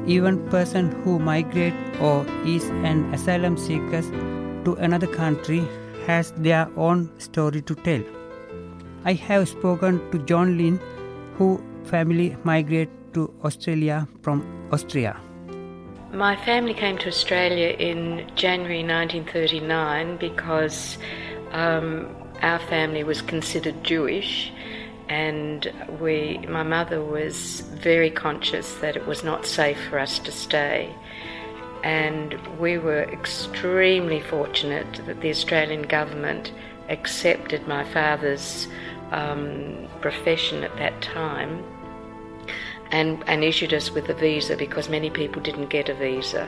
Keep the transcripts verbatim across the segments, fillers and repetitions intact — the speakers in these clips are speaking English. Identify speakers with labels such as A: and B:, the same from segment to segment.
A: Even person who migrate or is an asylum seeker to another country has their own story to tell. I have spoken to John Lynn, whose family migrated to Australia from Austria.
B: My family came to Australia in January nineteen thirty-nine because um, our family was considered Jewish, and we, my mother was very conscious that it was not safe for us to stay. And we were extremely fortunate that the Australian government accepted my father's um, profession at that time and, and issued us with a visa, because many people didn't get a visa.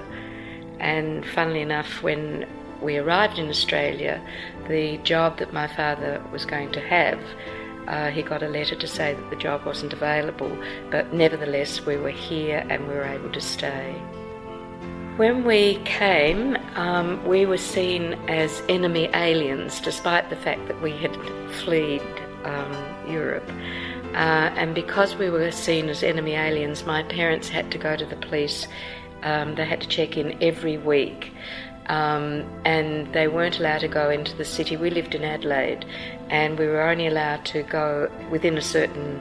B: And funnily enough, when we arrived in Australia, the job that my father was going to have, uh, he got a letter to say that the job wasn't available, but nevertheless we were here and we were able to stay. When we came, um, we were seen as enemy aliens, despite the fact that we had fled um, Europe. Uh, and because we were seen as enemy aliens, my parents had to go to the police. Um, they had to check in every week. Um, and they weren't allowed to go into the city. We lived in Adelaide, and we were only allowed to go within a certain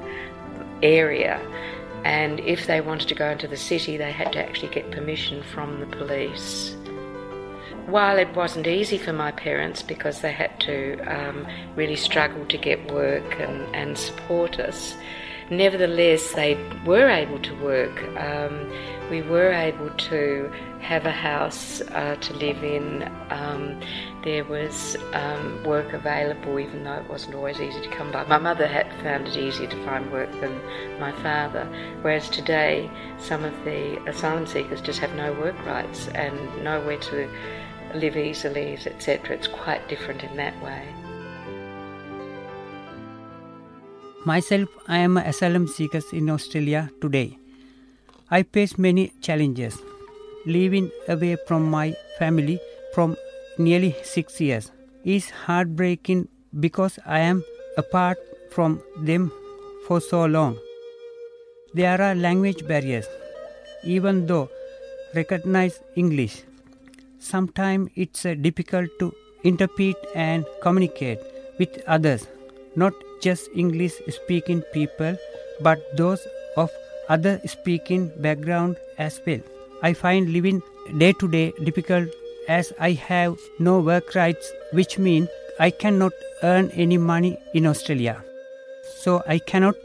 B: area. And if they wanted to go into the city, they had to actually get permission from the police. While it wasn't easy for my parents, because they had to um, really struggle to get work and, and support us, nevertheless they were able to work. Um, we were able to have a house uh, to live in. Um, there was um, work available, even though it wasn't always easy to come by. My mother had found it easier to find work than my father, whereas today some of the asylum seekers just have no work rights and nowhere to live easily, et cetera. It's quite different in that way.
A: Myself, I am an asylum seeker in Australia today. I face many challenges. Living away from my family from nearly six years is heartbreaking because I am apart from them for so long. There are language barriers, even though recognize English. Sometimes it's uh, difficult to interpret and communicate with others, not just English-speaking people, but those of other speaking background as well. I find living day-to-day difficult as I have no work rights, which means I cannot earn any money in Australia. So I cannot